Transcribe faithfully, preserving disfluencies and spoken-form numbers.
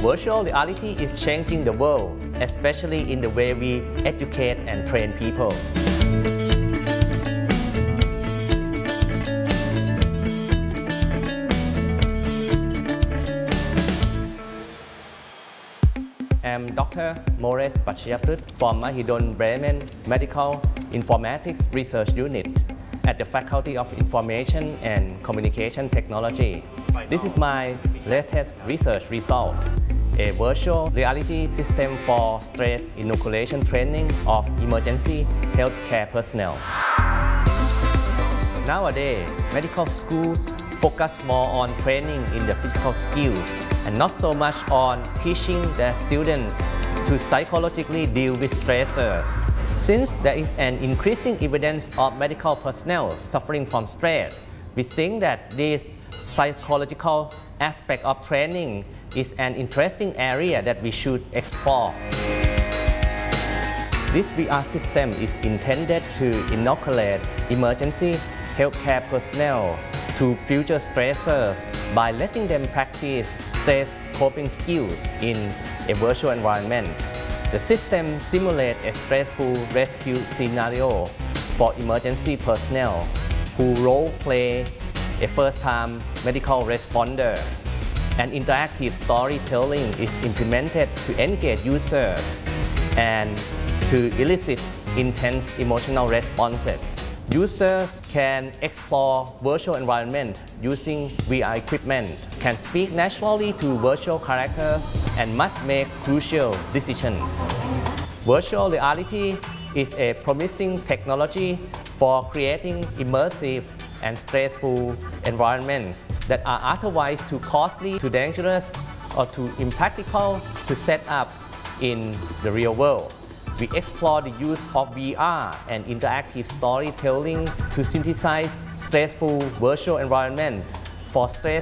Virtual reality is changing the world, especially in the way we educate and train people. I'm Doctor Mores Pachayaprut from Mahidol Bremen Medical Informatics Research Unit at the Faculty of Information and Communication Technology. This is my latest research result, a virtual reality system for stress inoculation training of emergency healthcare personnel. Nowadays, medical schools focus more on training in the physical skills and not so much on teaching their students to psychologically deal with stressors. Since there is an increasing evidence of medical personnel suffering from stress, we think that this psychological aspect of training is an interesting area that we should explore. This V R system is intended to inoculate emergency healthcare personnel to future stressors by letting them practice stress coping skills in a virtual environment. The system simulates a stressful rescue scenario for emergency personnel who role-play a first-time medical responder. An interactive storytelling is implemented to engage users and to elicit intense emotional responses. Users can explore virtual environment using V R equipment, can speak naturally to virtual characters, and must make crucial decisions. Virtual reality is a promising technology for creating immersive and stressful environments that are otherwise too costly, too dangerous, or too impractical to set up in the real world. We explore the use of V R and interactive storytelling to synthesize stressful virtual environment for stress